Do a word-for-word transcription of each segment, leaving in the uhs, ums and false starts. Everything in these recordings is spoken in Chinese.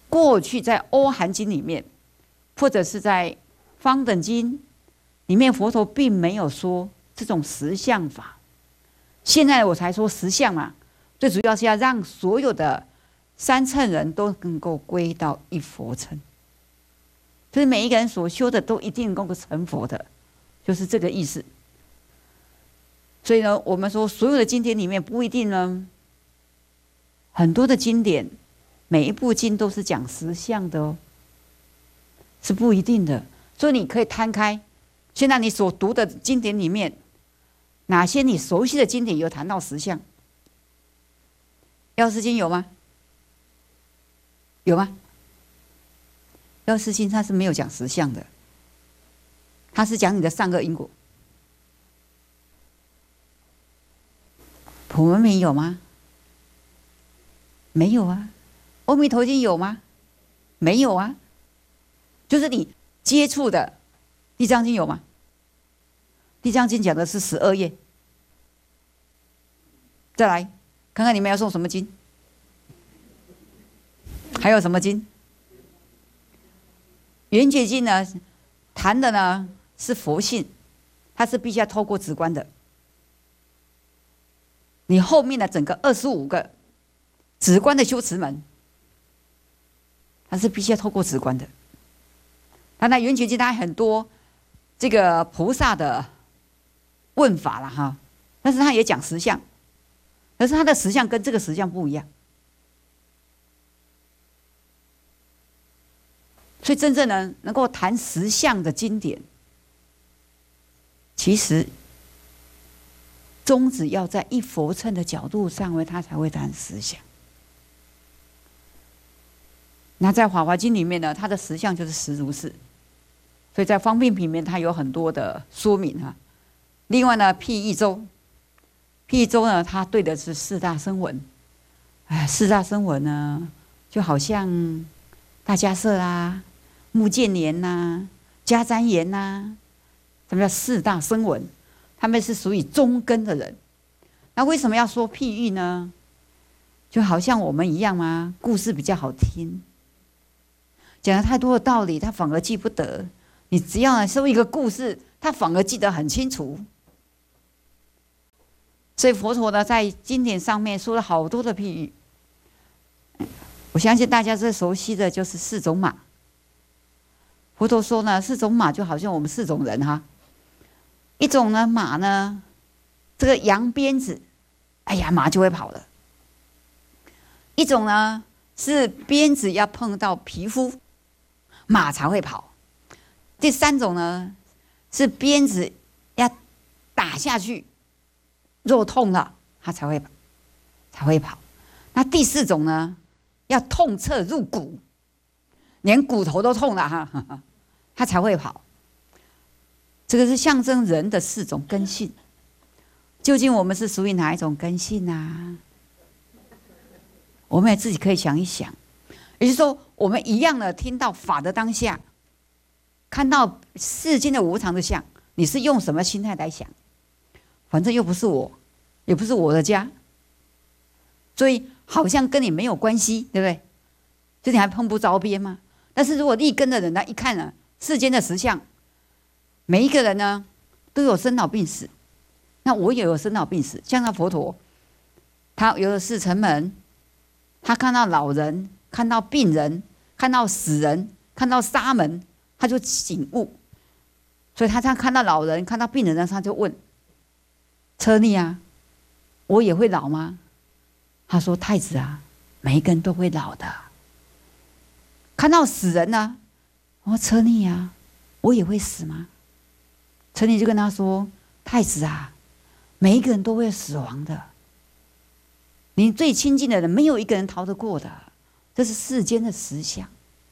过去在《欧韩经》里面，或者是在《方等经》里面，佛陀并没有说这种实相法。现在我才说实相嘛，最主要是要让所有的三乘人都能够归到一佛乘，就是每一个人所修的都一定能够成佛的，就是这个意思。所以呢，我们说所有的经典里面不一定呢，很多的经典，每一部经都是讲实相的哦，是不一定的。所以你可以摊开，现在你所读的经典里面，哪些你熟悉的经典有谈到实相？药师经有吗？有吗？药师经它是没有讲实相的，它是讲你的善恶因果。普门品有吗？没有啊。阿弥陀经有吗？没有啊。就是你接触的地藏经有吗？地藏经讲的是十二业。再来看看你们要送什么经，还有什么经？圆觉经呢，谈的呢是佛性，它是必须要透过直观的。你后面的整个二十五个直观的修持门，它是必须要透过直观的。当然，圆觉经它很多这个菩萨的问法了哈，但是它也讲实相，可是它的实相跟这个实相不一样。所以真正呢，能够谈实相的经典，其实宗旨要在一佛乘的角度上面，他才会谈实相。那在《法华经》里面呢，它的实相就是实如是，所以在方便品里面它有很多的说明哈。另外呢，譬喻咒，譬喻咒呢，它对的是四大声闻。哎，四大声闻呢，就好像大迦叶啦、目犍连呐、迦旃延呐，什么叫四大声闻？他们是属于中根的人。那为什么要说譬喻呢？就好像我们一样吗？故事比较好听，讲了太多的道理，他反而记不得。你只要说一个故事，他反而记得很清楚。所以佛陀呢，在经典上面说了好多的譬喻。我相信大家最熟悉的就是四种马。佛陀说呢，四种马就好像我们四种人哈。一种呢，马呢，这个扬鞭子，哎呀，马就会跑了。一种呢，是鞭子要碰到皮肤，马才会跑。第三种呢，是鞭子要打下去，肉痛了，它才会才会跑。那第四种呢，要痛彻入骨，连骨头都痛了哈，它才会跑。这个是象征人的四种根性。究竟我们是属于哪一种根性啊？我们也自己可以想一想。也就是说，我们一样的听到法的当下，看到世间的无常的相，你是用什么心态来想？反正又不是我，也不是我的家，所以好像跟你没有关系，对不对？就你还碰不着边吗？但是如果立根的人呢，一看呢，世间的实相，每一个人呢都有生老病死，那我也有生老病死。像那佛陀，他有了四乘门，他看到老人，看到病人，看到死人，看到沙门，他就醒悟。所以他这样看到老人，看到病人呢，他就问：车尼啊，我也会老吗？他说：太子啊，每一个人都会老的。看到死人呢，我说：车尼啊，我也会死吗？车尼就跟他说：太子啊，每一个人都会死亡的，你最亲近的人没有一个人逃得过的，这是世间的实相。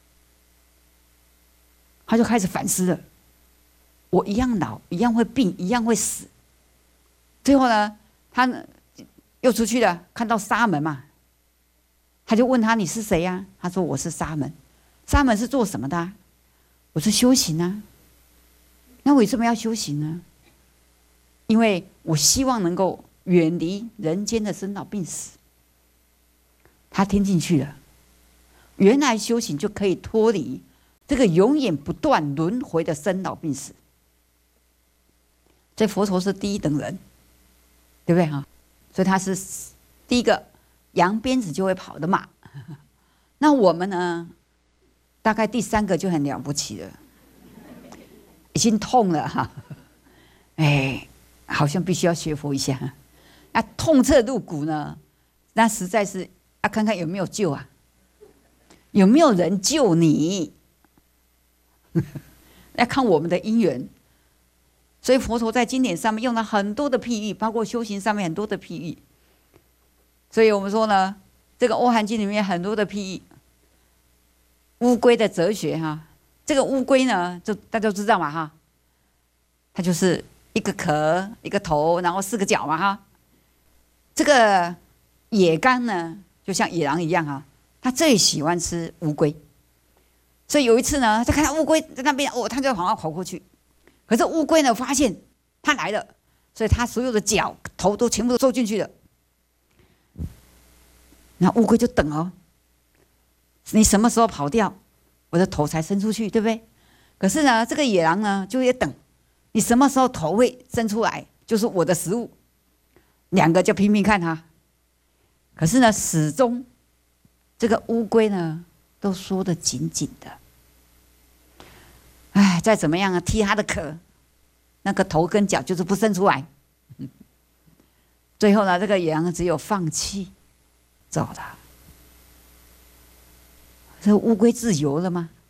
他就开始反思了，我一样老，一样会病，一样会死。最后呢，他又出去了，看到沙门嘛，他就问他：你是谁呀？他说：我是沙门。沙门是做什么的啊？我是修行啊。那为什么要修行呢？因为我希望能够远离人间的生老病死。他听进去了， 原来修行就可以脱离这个永远不断轮回的生老病死。所以佛陀是第一等人，对不对哈？所以他是第一个扬鞭子就会跑的马。那我们呢，大概第三个就很了不起了，已经痛了哈，哎，好像必须要学佛一下。那痛彻入骨呢，那实在是啊，看看有没有救啊，有没有人救你？要看我们的因缘。所以佛陀在经典上面用了很多的譬喻，包括修行上面很多的譬喻。所以我们说呢，这个《阿含经》里面很多的譬喻，乌龟的哲学哈，这个乌龟呢，就大家都知道嘛哈，它就是一个壳、一个头，然后四个脚嘛哈。这个野刚呢，就像野狼一样哈，他最喜欢吃乌龟。所以有一次呢，就看到乌龟在那边，哦，他就往上跑过去。可是乌龟呢，发现它来了，所以它所有的脚、头都全部都收进去了。那乌龟就等哦，你什么时候跑掉，我的头才伸出去，对不对？可是呢，这个野狼呢，就也等，你什么时候头会伸出来，就是我的食物。两个就拼命看它，可是呢，始终这个乌龟呢，都缩得紧紧的。哎，再怎么样啊，踢它的壳，那个头跟脚就是不伸出来。最后呢，这个野狼只有放弃走了。这乌龟自由了吗？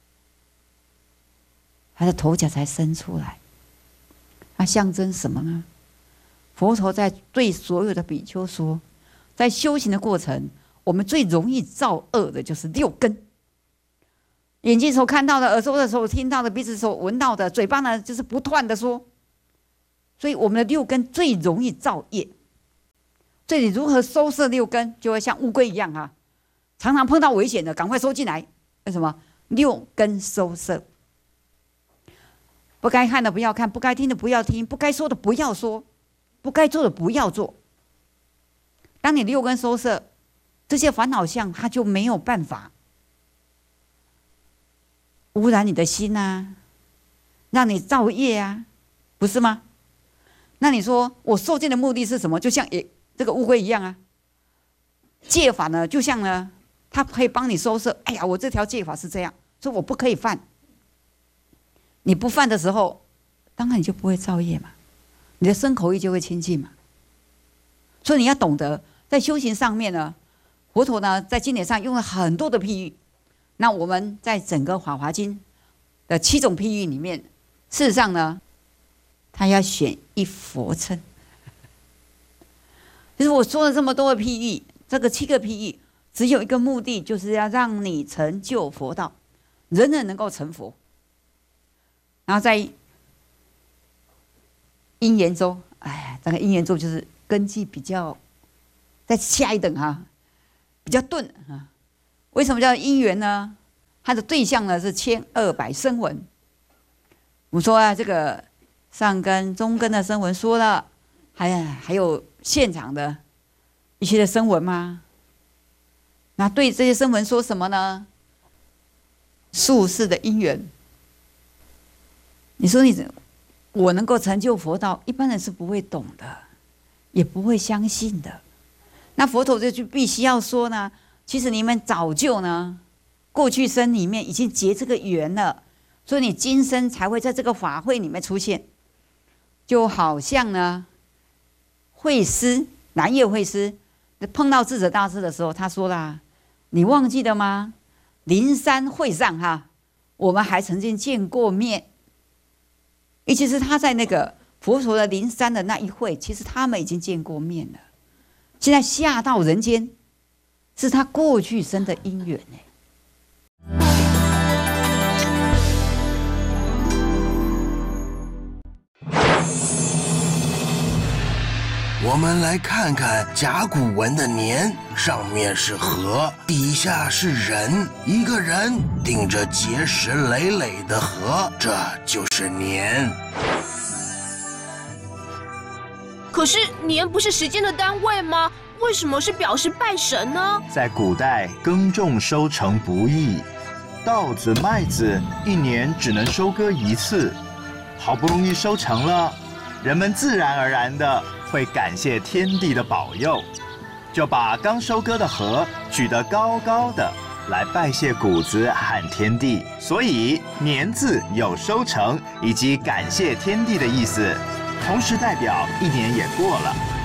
它的头脚才伸出来。它象征什么呢？佛陀在对所有的比丘说，在修行的过程，我们最容易造恶的就是六根。眼睛所看到的，耳朵的所听到的，鼻子所闻到的，嘴巴呢就是不断的说。所以我们的六根最容易造业。所以你如何收摄六根，就会像乌龟一样啊，常常碰到危险的，赶快收进来。为什么？六根收摄，不该看的不要看，不该听的不要听，不该说的不要说，不该做的不要做。当你六根收摄，这些烦恼相它就没有办法污染你的心啊，让你造业啊，不是吗？那你说我受戒的目的是什么？就像也这个乌龟一样啊。戒法呢，就像呢，它可以帮你收摄。哎呀，我这条戒法是这样，所以我不可以犯。你不犯的时候，当然你就不会造业嘛，你的身口意就会清净嘛。所以你要懂得，在修行上面呢，佛陀呢在经典上用了很多的譬喻。那我们在整个《法华经》的七种譬喻里面，事实上呢，他要选一佛称。就是我说了这么多的譬喻，这个七个譬喻只有一个目的，就是要让你成就佛道，人人能够成佛。然后在因缘咒，哎，这个因缘咒就是根基比较在下一等哈、啊，比较钝啊。为什么叫因缘呢？它的对象呢是千二百声闻。我们说啊，这个上根、中根的声闻说了，还还有现场的一些的声闻吗？那对这些声闻说什么呢？宿世的因缘。你说你我能够成就佛道，一般人是不会懂的，也不会相信的。那佛陀就必须要说呢，其实你们早就呢，过去生里面已经结这个缘了，所以你今生才会在这个法会里面出现。就好像呢，慧师南岳慧师碰到智者大师的时候，他说啦：“你忘记了吗？灵山会上哈，我们还曾经见过面。”尤其是他在那个佛陀的灵山的那一会，其实他们已经见过面了。现在下到人间，是他过去生的因缘呢。 我们来看看甲骨文的年，上面是河，底下是人，一个人顶着结实累累的河，这就是年。 可是年不是时间的单位吗？ 为什么是表示拜神呢？ 在古代，耕种收成不易，稻子、麦子一年只能收割一次，好不容易收成了，人们自然而然的会感谢天地的保佑，就把刚收割的禾举得高高的，来拜谢谷子和天地。所以“年”字有收成以及感谢天地的意思，同时代表一年也过了。